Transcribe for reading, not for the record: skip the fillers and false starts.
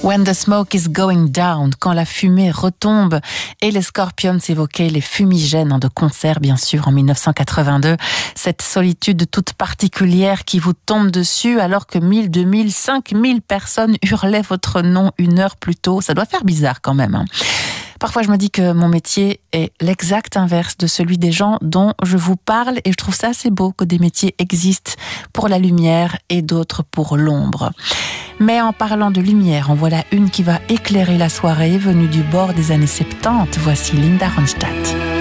When the smoke is going down, quand la fumée retombe. Et les Scorpions évoquaient les fumigènes de concert, bien sûr, en 1982. Cette solitude toute particulière qui vous tombe dessus alors que 1000, 2000, 5000 personnes hurlaient votre nom une heure plus tôt. Ça doit faire bizarre quand même, hein. Parfois, je me dis que mon métier est l'exact inverse de celui des gens dont je vous parle et je trouve ça assez beau que des métiers existent pour la lumière et d'autres pour l'ombre. Mais en parlant de lumière, en voilà une qui va éclairer la soirée venue du bord des années 70. Voici Linda Ronstadt.